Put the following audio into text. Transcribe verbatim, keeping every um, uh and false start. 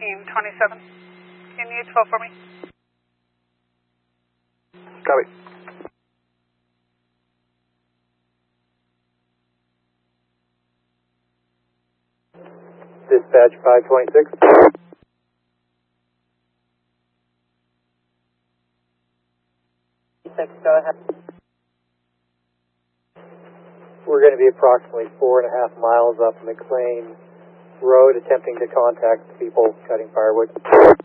Team twenty-seven. Can you twelve for me? Copy. Dispatch five twenty-six. Six, go ahead. We're going to be approximately four and a half miles up McLean Road, attempting to contact people cutting firewood.